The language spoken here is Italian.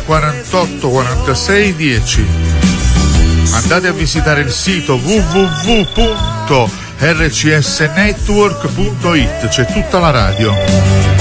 48 46 10. Andate a visitare il sito www.rcsnetwork.it, c'è tutta la radio.